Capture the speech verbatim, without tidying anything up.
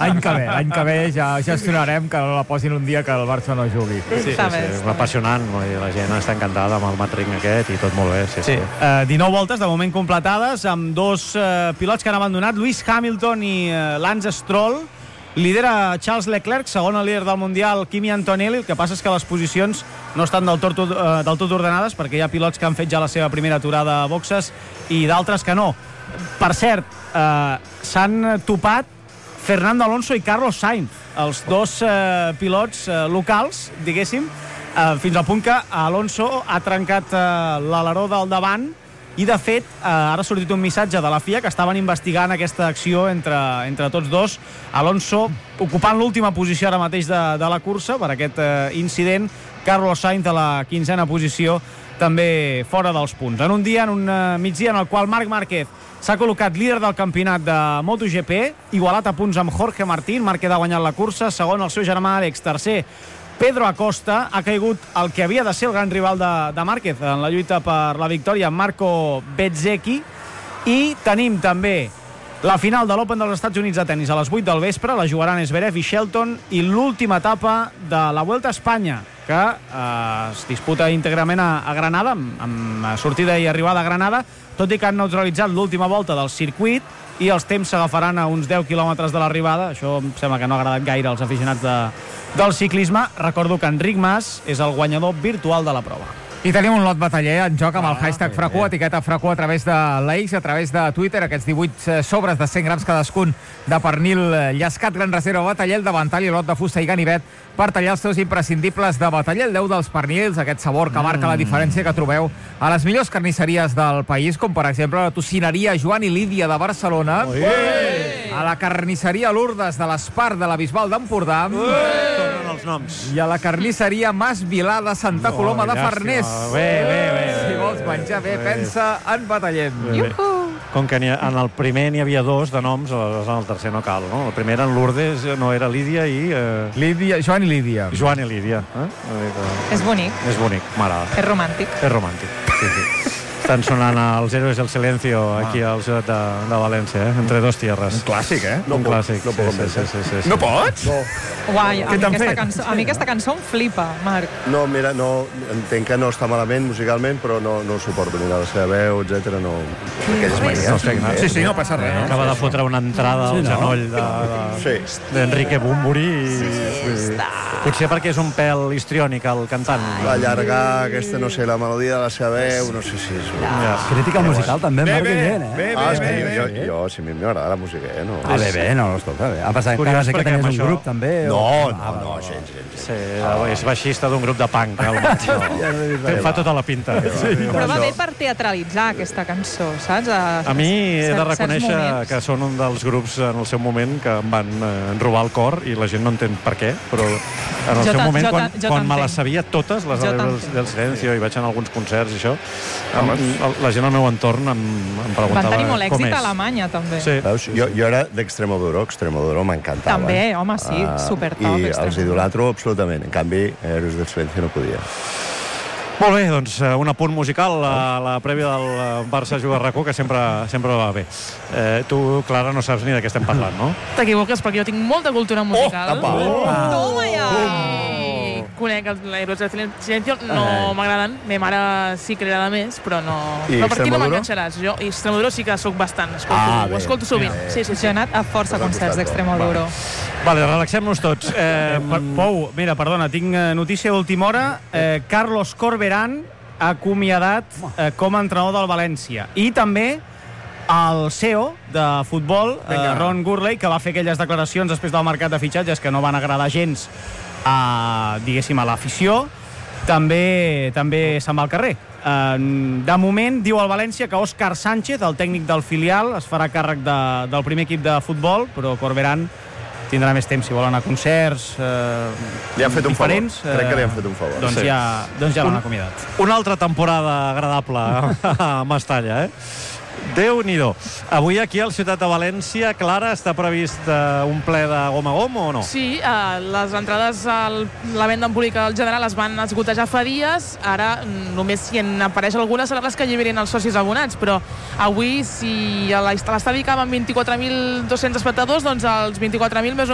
Any que ve, l'any que ve ja gestionarem que la posin un dia que el Barça no jugui. Sí, sí, sí, és apassionant, la gent està encantada amb el matring aquest i tot molt bé. Sí, sí. Sí. Uh, dinou voltes de moment completades amb dos uh, pilots que han abandonat, Lewis Hamilton i uh, Lance Stroll. Lidera Charles Leclerc, segon el líder del Mundial Kimi Antonelli. El que passa és que les posicions no estan del tot, uh, del tot ordenades perquè hi ha pilots que han fet ja la seva primera aturada a boxes i d'altres que no. Per cert, uh, s'han topat Fernando Alonso i Carlos Sainz, els dos uh, pilots uh, locals, diguéssim, uh, fins al punt que Alonso ha trencat uh, l'aleró del davant. I, de fet, eh, ara ha sortit un missatge de la F I A que estaven investigant aquesta acció entre, entre tots dos. Alonso ocupant l'última posició ara mateix de, de la cursa per aquest eh, incident. Carlos Sainz a la quinzena posició, també fora dels punts. En un dia, en un eh, migdia en el qual Marc Márquez s'ha col·locat líder del campionat de MotoGP, igualat a punts amb Jorge Martín. Márquez ha guanyat la cursa, segon el seu germà Àlex, tercer Pedro Acosta, ha caigut el que havia de ser el gran rival de, de Márquez en la lluita per la victòria, Marco Bezzecchi. I tenim també la final de l'Open dels Estats Units de tennis a les vuit del vespre, la jugaran Zverev i Shelton, i l'última etapa de la Vuelta a Espanya, que eh, es disputa íntegrament a, a Granada, amb, amb sortida i arribada a Granada, tot i que han neutralitzat l'última volta del circuit i els temps s'agafaran a uns deu quilòmetres de l'arribada. Això em sembla que no ha agradat gaire als aficionats de, del ciclisme. Recordo que Enric Mas és el guanyador virtual de la prova. I tenim un lot bataller en joc amb el hashtag Fracú, etiqueta Fracú a través de l'A X, a través de Twitter, aquests divuit sobres de cent grams cadascun de pernil llescat, gran reserva bataller, el davantall i lot de fusta i ganivet per tallar els seus imprescindibles de bataller, el déu dels pernils, aquest sabor que marca la diferència que trobeu a les millors carnisseries del país, com per exemple la tocineria Joan i Lídia de Barcelona, a la carnisseria Lourdes de l'Espart de la Bisbal d'Empordà, tornen els noms, i a la carnisseria Mas Vilà de Santa no, Coloma de Farners. Bé, bé, bé. Si vols menjar bé, bé, pensa en batallem. Com que ha, en el primer n'hi havia dos de noms, aleshores en el tercer no cal, no? El primer era en Lourdes, no era Lídia i... Eh... Lídia, Joan i Lídia. Joan i Lídia. Eh? És bonic. És bonic, m'agrada. És romàntic. És romàntic, sí, sí. Estan sonant els Héroes del Silencio aquí a la ciutat de, de València, eh? Entre dos tierres. Un clàssic, eh? No un puc, clàssic, no sí, sí, sí, sí, sí, sí. No pots? No. Uai, a, mi aquesta cançó, a mi aquesta cançó em flipa, Marc. No, mira, no, entenc que no està malament musicalment, però no, no suporto ni la seva veu, etcètera. No. Aquelles maneres. No, sí, sí, no passa res. No? Acaba de fotre una entrada al sí, no? genoll d'Enrique de, de, sí. Bumburi. I, sí, potser perquè és un pèl histriònic el cantant. Allargar aquesta, no sé, la melodia de la seva veu, no sé si és... Ja. Crítica musical també, Marc Guillén, eh? Bé, bé, ah, bé, bé, jo, jo, si a mi m'agrada la música, eh? No. Ah, bé, bé, no, escolta, bé. Ha passat que que tenies un això... grup, també? No, o... no, no, no, gens, gens. Sí, ah, és baixista d'un grup de punk, el Marc. No. Ja no fa tota la pinta. Sí, però va bé per teatralitzar aquesta cançó, saps? A, a mi he de reconèixer que són un dels grups en el seu moment que em van eh, robar el cor i la gent no entén per què, però en el jo seu moment, quan, quan me les sabia totes, les del, del Silencio, i vaig en alguns concerts i això, amb, la gent al meu entorn em, em preguntava com és. Van tenir molt èxit a Alemanya, també. Sí. Veus? Jo, jo era d'Extremoduro, Extremoduro m'encantava. També, home, sí, uh, supertop. I els idolatro absolutament. En canvi, Héroes del Silencio no podia. Molt bé, doncs un apunt musical a la prèvia del Barça juga a RAC1, que sempre, sempre va bé. Eh, tu, Clara, no saps ni de què estem parlant, no? T'equivoques, perquè jo tinc molta cultura musical. Oh, oh, oh. Toma ja! Conec els Héroes del Silencio, no eh. m'agraden. Ma mare sí que li agrada més, però no... I però per aquí no Extremoduro? m'enganxaràs. Jo, i Extremoduro sí que sóc bastant. Escolto, ah, ho escolto sovint. Bé. Sí, sí, sí. Jo he anat a força concerts d'Extremoduro. Vale, relaxem-nos tots. Eh, Pou, mira, perdona, tinc notícia d'última hora. Eh, Carlos Corberán ha acomiadat eh, com a entrenador del València. I també el C E O de futbol, eh, Ron Gurley, que va fer aquelles declaracions després del mercat de fitxatges que no van agradar gens a, diguéssim, a l'afició, també també se'n va al carrer. De moment, diu el València que Òscar Sánchez, el tècnic del filial, es farà càrrec de, del primer equip de futbol, però Corberán tindrà més temps si vol anar a concerts eh, li han fet un diferents. Favor. Crec que li han fet un favor. Doncs sí. ja, doncs ja l'han acomiadat. Una altra temporada agradable a Mestalla, eh? Déu-n'hi-do. Avui aquí al Ciutat de València, Clara, està previst uh, un ple de gom a gom o no? Sí, uh, les entrades a la venda en públic al general es van esgotar ja fa dies. Ara només si en apareix alguna seran les que alliberin els socis abonats, però avui si a l'estadi caben vint-i-quatre mil dos-cents espectadors, doncs els vint-i-quatre mil més o